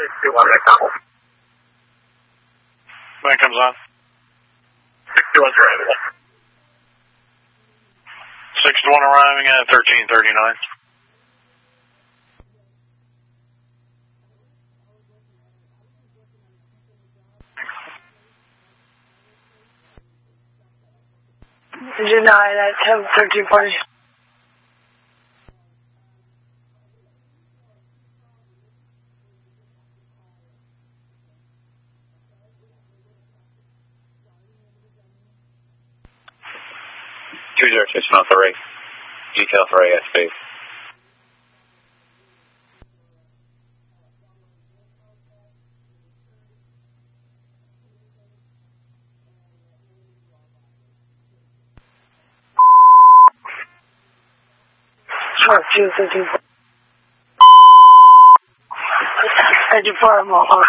621 McDonald. When it comes on? 621's arriving. 621 arriving at 1339. Engine 9 at 1340. Not the right detail for ASB. Truck 213. Engine 4 Mohawk.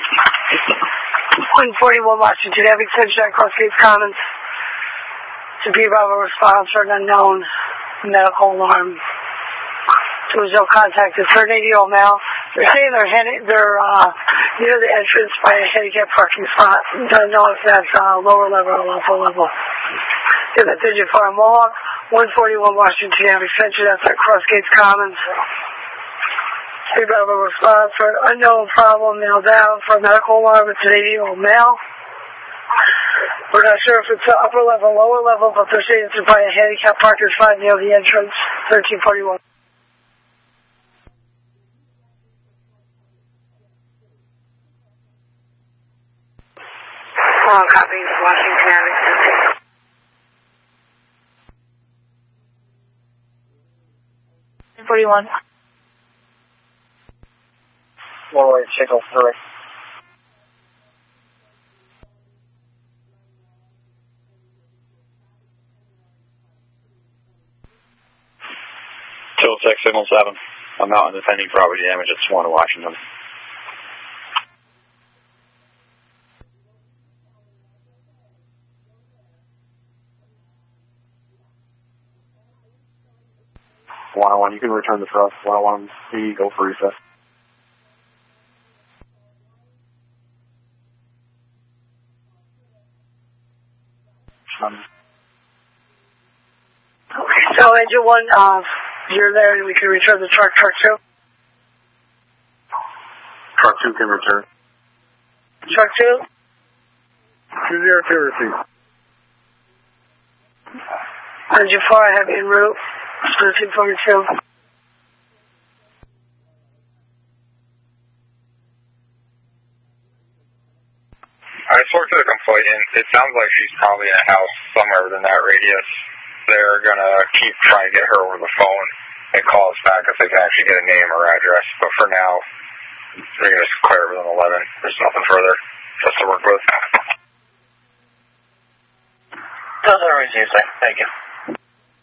141 Washington Avenue, Sunshine, Crossgates Commons. To be Bravo response for an unknown medical alarm. There was no contact. It's an 80-year-old male. They're saying they're near the entrance by a handicap parking spot. Don't know if that's lower level or upper level. Yeah, that's Engine 4 Mohawk, 141 Washington Avenue, Extension outside Crossgates Commons. To be Bravo response for an unknown problem. Nail down for a medical alarm. It's an 80-year-old male. We're not sure if it's upper level, lower level, but they're saying it's by a handicap parking spot near the entrance, 1341. Copy, Washington Avenue. 41. Lower signal 3. Tech Signal 7. I'm out on defending property damage at Swan, Washington. One, you can return the thrust. 101, C, go for recess. Okay, so Engine 1, you're there and we can return the truck 2. Truck 2 can return. Truck 2? 202 receive. Engine 4, I have en route. 1342. I spoke to the complainant. It sounds like she's probably in a house somewhere within that radius. They're going to keep trying to get her over the phone and call us back if they can actually get a name or address. But for now, they're going to clear within 11. There's nothing further for us to work with. Doesn't receive, thank you.